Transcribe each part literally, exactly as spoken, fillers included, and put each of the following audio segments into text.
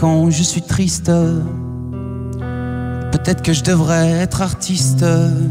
quand je suis triste. Peut-être que je devrais être artiste.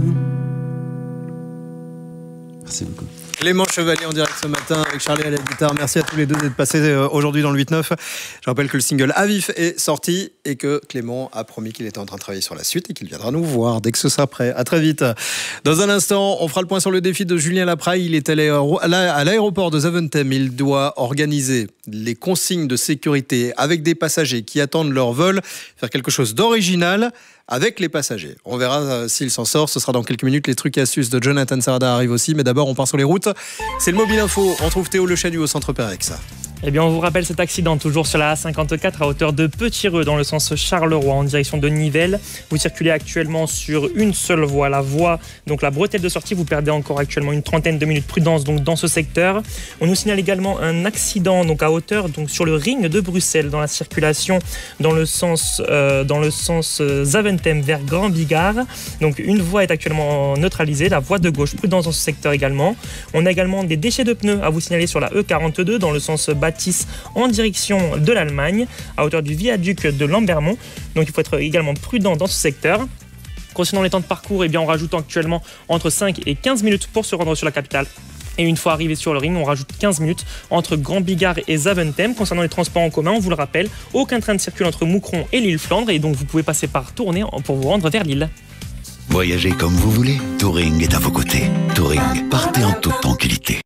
Merci beaucoup. Clément Chevalier en direct ce matin avec Charlie à la guitare. Merci à tous les deux d'être passés aujourd'hui dans le huit neuf. Je rappelle que le single Avif est sorti et que Clément a promis qu'il était en train de travailler sur la suite et qu'il viendra nous voir dès que ce sera prêt. À très vite. Dans un instant, on fera le point sur le défi de Julien Lapraille. Il est allé à l'aéroport de Zaventem. Il doit organiser les consignes de sécurité avec des passagers qui attendent leur vol, faire quelque chose d'original avec les passagers. On verra s'il s'en sort. Ce sera dans quelques minutes. Les trucs et astuces de Jonathan Sarada arrivent aussi. Mais d'abord, on part sur les routes. C'est le Mobile Info. On trouve Théo Le Chanu au centre Pérex. Eh bien, on vous rappelle cet accident toujours sur la A cinquante-quatre à hauteur de Petit-Reux dans le sens Charleroi en direction de Nivelles. Vous circulez actuellement sur une seule voie, la voie, donc la bretelle de sortie. Vous perdez encore actuellement une trentaine de minutes. Prudence donc dans ce secteur. On nous signale également un accident donc à hauteur donc sur le ring de Bruxelles dans la circulation dans le sens euh, dans le sens euh, Zaventem vers Grand Bigard. Donc une voie est actuellement neutralisée, la voie de gauche. Prudence dans ce secteur également. On a également des déchets de pneus à vous signaler sur la E quarante-deux dans le sens Bâtisse en direction de l'Allemagne à hauteur du viaduc de Lambermont. Donc il faut être également prudent dans ce secteur. Concernant les temps de parcours, eh bien, on rajoute actuellement entre cinq et quinze minutes pour se rendre sur la capitale. Et une fois arrivé sur le ring, on rajoute quinze minutes entre Grand Bigard et Zaventem. Concernant les transports en commun, on vous le rappelle, aucun train ne circule entre Moucron et l'île Flandre et donc vous pouvez passer par Tournai pour vous rendre vers Lille. Voyagez comme vous voulez, Touring est à vos côtés. Touring, partez en toute tranquillité.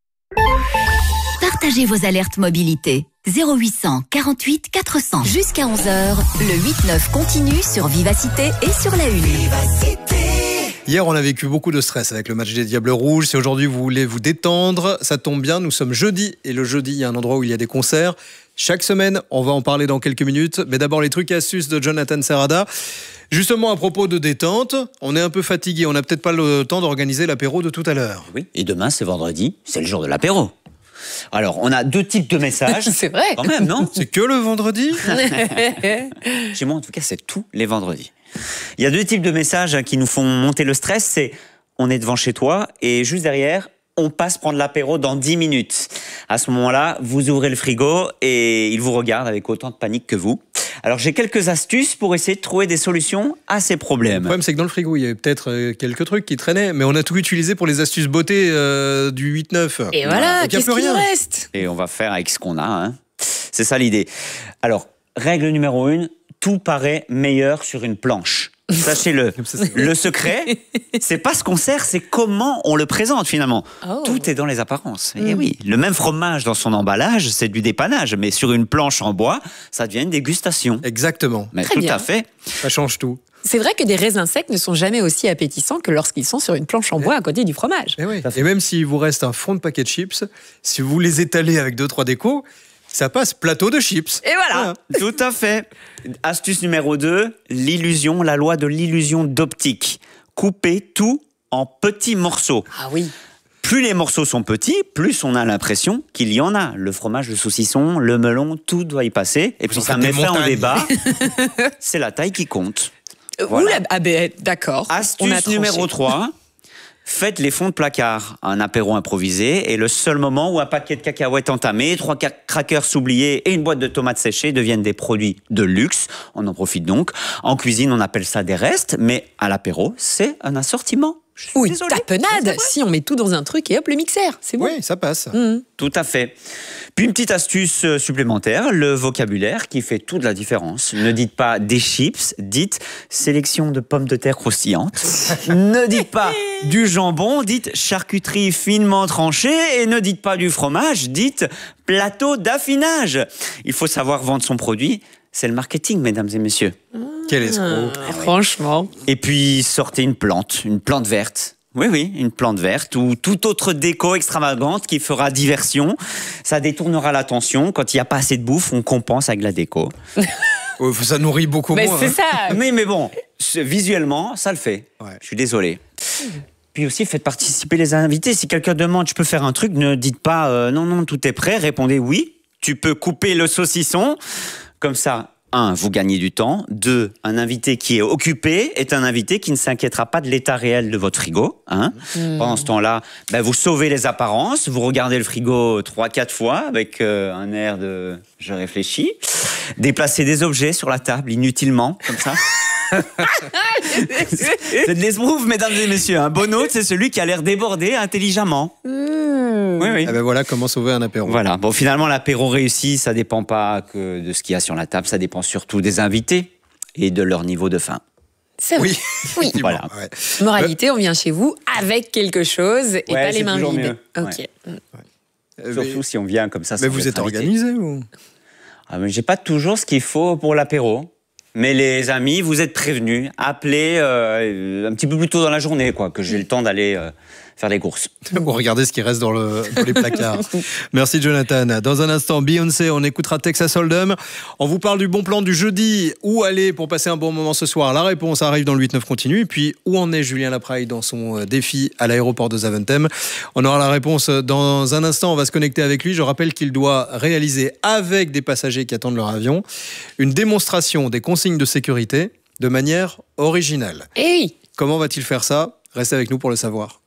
Partagez vos alertes mobilité. zéro huit cent quarante-huit quatre cents. Jusqu'à onze heures, le huit neuf continue sur Vivacité et sur la Une. Vivacité. Hier, on a vécu beaucoup de stress avec le match des Diables Rouges. Si aujourd'hui vous voulez vous détendre, ça tombe bien, nous sommes jeudi. Et le jeudi, il y a un endroit où il y a des concerts. Chaque semaine, on va en parler dans quelques minutes. Mais d'abord, les trucs et astuces de Jonathan Serrada. Justement, à propos de détente, on est un peu fatigué. On n'a peut-être pas le temps d'organiser l'apéro de tout à l'heure. Oui, et demain, c'est vendredi, c'est le jour de l'apéro. Alors, on a deux types de messages. C'est vrai. Quand même, non? C'est que le vendredi? Chez moi, en tout cas, c'est tous les vendredis. Il y a deux types de messages qui nous font monter le stress. C'est, on est devant chez toi et juste derrière, on passe prendre l'apéro dans dix minutes. À ce moment-là, vous ouvrez le frigo et il vous regarde avec autant de panique que vous. Alors, j'ai quelques astuces pour essayer de trouver des solutions à ces problèmes. Le problème, c'est que dans le frigo, il y avait peut-être quelques trucs qui traînaient, mais on a tout utilisé pour les astuces beauté euh, du huit neuf. Et voilà, qu'est-ce qu'il reste? Et on va faire avec ce qu'on a. Hein. C'est ça l'idée. Alors, règle numéro une, tout paraît meilleur sur une planche. Sachez-le, le secret, c'est pas ce qu'on sert, c'est comment on le présente finalement. Oh. Tout est dans les apparences. Mm. Et oui, le même fromage dans son emballage, c'est du dépannage, mais sur une planche en bois, ça devient une dégustation. Exactement. Mais Très tout bien. à fait. Ça change tout. C'est vrai que des raisins secs ne sont jamais aussi appétissants que lorsqu'ils sont sur une planche en bois à côté du fromage. Et, oui. Et même s'il vous reste un fond de paquet de chips, si vous les étalez avec deux trois décos, ça passe plateau de chips. Et voilà. voilà. Tout à fait. Astuce numéro deux, l'illusion, la loi de l'illusion d'optique. Coupez tout en petits morceaux. Ah oui. Plus les morceaux sont petits, plus on a l'impression qu'il y en a. Le fromage, le saucisson, le melon, tout doit y passer. Et puis ça met fin au débat. C'est la taille qui compte. Voilà. Oula, ah ben, d'accord. Astuce numéro trois. Faites les fonds de placard, un apéro improvisé et le seul moment où un paquet de cacahuètes entamé, trois crackers oubliés et une boîte de tomates séchées deviennent des produits de luxe. On en profite donc. En cuisine, on appelle ça des restes, mais à l'apéro, c'est un assortiment. Ou une tapenade, si on met tout dans un truc et hop, le mixeur, c'est bon. Oui, ça passe. Mmh. Tout à fait. Puis une petite astuce supplémentaire, le vocabulaire qui fait toute la différence. Ne dites pas des chips, dites sélection de pommes de terre croustillantes. Ne dites pas du jambon, dites charcuterie finement tranchée. Et ne dites pas du fromage, dites plateau d'affinage. Il faut savoir vendre son produit. C'est le marketing, mesdames et messieurs. Mmh. Quel escroc. Ah, franchement. Et puis, sortez une plante, une plante verte. Oui, oui, une plante verte ou toute autre déco extravagante qui fera diversion. Ça détournera l'attention. Quand il n'y a pas assez de bouffe, on compense avec la déco. Ouais, ça nourrit beaucoup mais moins. C'est hein. ça. Mais, mais bon, visuellement, ça le fait. Ouais. Je suis désolé. Puis aussi, faites participer les invités. Si quelqu'un demande, je peux faire un truc, ne dites pas euh, non, non, tout est prêt. Répondez oui, tu peux couper le saucisson. Comme ça, un, vous gagnez du temps. Deux, un invité qui est occupé est un invité qui ne s'inquiétera pas de l'état réel de votre frigo. Hein. Mmh. Pendant ce temps-là, ben, vous sauvez les apparences, vous regardez le frigo trois, quatre fois avec euh, un air de « je réfléchis ». Déplacez des objets sur la table inutilement, comme ça. C'est de l'esbrouf, mesdames et messieurs. Un bon hôte, c'est celui qui a l'air débordé intelligemment. Mmh. Oui, oui. Ah ben voilà comment sauver un apéro. Voilà. Bon, finalement, l'apéro réussi, ça dépend pas que de ce qu'il y a sur la table, ça dépend surtout des invités et de leur niveau de faim. C'est vrai. Oui. Oui. Voilà. Ouais. Moralité, on vient chez vous avec quelque chose et Ouais, pas les c'est mains toujours vides. mieux. Ok. Ouais. Euh, Surtout mais si on vient comme ça. mais sans vous être êtes invité. organisé ou Ah, mais j'ai pas toujours ce qu'il faut pour l'apéro. Mais les amis, vous êtes prévenus. Appelez euh, un petit peu plus tôt dans la journée, quoi, que j'ai le temps d'aller euh, faire les courses. Bon, regardez ce qui reste dans, le, dans les placards. Merci Jonathan. Dans un instant, Beyoncé, on écoutera Texas Hold'em. On vous parle du bon plan du jeudi. Où aller pour passer un bon moment ce soir? La réponse arrive dans le huit neuf continu. Et puis, où en est Julien Lapraille dans son défi à l'aéroport de Zaventem? On aura la réponse dans un instant. On va se connecter avec lui. Je rappelle qu'il doit réaliser avec des passagers qui attendent leur avion une démonstration des consignes de sécurité de manière originale. Et oui. Comment va-t-il faire ça? Restez avec nous pour le savoir.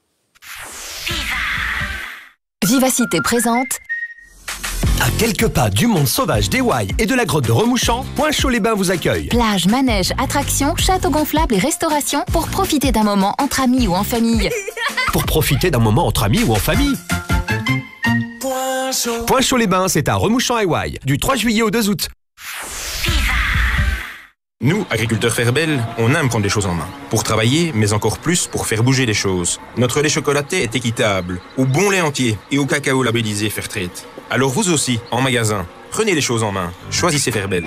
Vivacité présente À quelques pas du monde sauvage d'Ewaï et de la grotte de Remouchant, Pointe-Chaud-les-Bains vous accueille. plage, manège, attractions, château gonflable et restauration pour profiter d'un moment entre amis ou en famille. Pour profiter d'un moment entre amis ou en famille. Pointe-Chaud-les-Bains, c'est à Remouchant-Ewaï, du trois juillet au deux août. Nous, agriculteurs Ferbel, on aime prendre les choses en main. Pour travailler, mais encore plus pour faire bouger les choses. Notre lait chocolaté est équitable, au bon lait entier et au cacao labellisé Fairtrade. Alors vous aussi, en magasin, prenez les choses en main. Choisissez Ferbel.